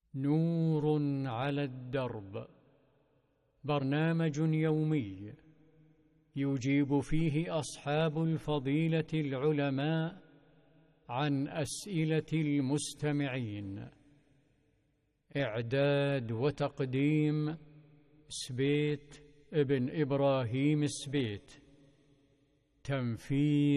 نور على الدرب، برنامج يومي يجيب فيه أصحاب الفضيلة العلماء عن أسئلة المستمعين. إعداد وتقديم سبيت ابن إبراهيم السبيت. تنفيذ